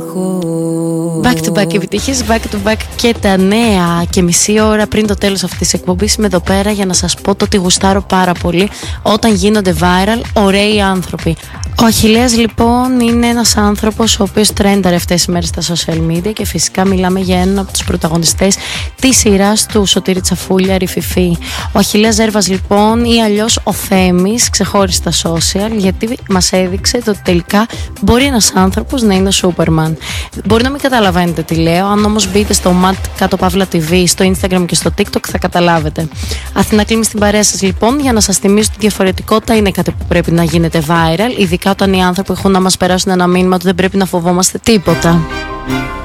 Back to back επιτυχίες, back to back και τα νέα. Και μισή ώρα πριν το τέλος αυτής της εκπομπής είμαι εδώ πέρα για να σας πω το ότι γουστάρω πάρα πολύ όταν γίνονται viral ωραίοι άνθρωποι. Ο Αχιλλέας λοιπόν είναι ένας άνθρωπος ο οποίος τρένταρε αυτές τις μέρες στα social media και φυσικά μιλάμε για έναν από τους πρωταγωνιστές της σειράς του Σωτήρη Τσαφούλια, Ρηφιφή. Ο Αχιλλέας Ζέρβας λοιπόν, ή αλλιώς ο Θέμης, ξεχώρισε στα social, γιατί μας έδειξε ότι τελικά μπορεί ένας άνθρωπος να είναι ο Σούπερμαν. Μπορεί να μην καταλαβαίνετε τι λέω, αν όμως μπείτε στο mat_TV, στο Instagram και στο TikTok θα καταλάβετε. Αθηνά Κλίμη στην παρέα σας λοιπόν, για να σας θυμίσω ότι η διαφορετικότητα είναι κάτι που πρέπει να γίνεται viral, ειδικά όταν οι άνθρωποι έχουν να μας περάσουν ένα μήνυμα ότι δεν πρέπει να φοβόμαστε τίποτα.